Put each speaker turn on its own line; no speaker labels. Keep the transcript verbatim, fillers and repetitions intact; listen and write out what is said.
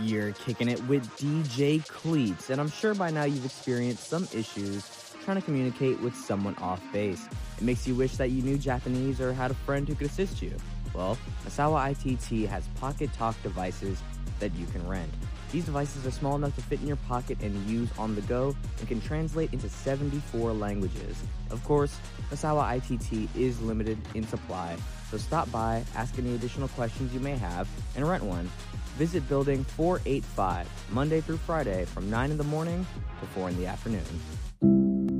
You're kicking it with D J Cleats, and I'm sure by now you've experienced some issues trying to communicate with someone off base. It makes you wish that you knew Japanese or had a friend who could assist you. Well, Masawa I T T has Pocket Talk devices that you can rent. These devices are small enough to fit in your pocket and use on the go and can translate into seventy-four languages. Of course, Masawa I T T is limited in supply, so stop by, ask any additional questions you may have, and rent one. Visit Building four eighty-five, Monday through Friday from nine in the morning to four in the afternoon.